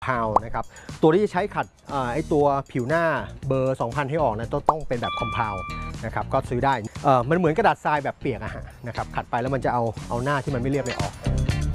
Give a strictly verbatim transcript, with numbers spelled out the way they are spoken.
พาวนะครับตัวที่จะใช้ขัดไอตัวผิวหน้าเบอร์ สองพัน ให้ออกนะต้องต้องเป็นแบบคอมเพลนะครับก็ซื้อได้มันเหมือนกระดาษทรายแบบเปียกอะฮะนะครับขัดไปแล้วมันจะเอาเอาหน้าที่มันไม่เรียบไปออก